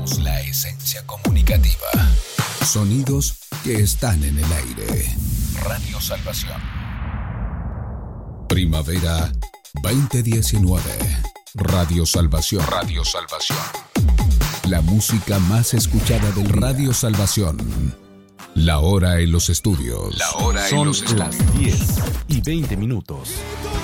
Somos la esencia comunicativa. Sonidos que están en el aire. Radio Salvación. Primavera 2019. Radio Salvación. Radio Salvación. La música más escuchada del Radio Salvación. La hora en los estudios. La hora en los estudios. Son las 10:20.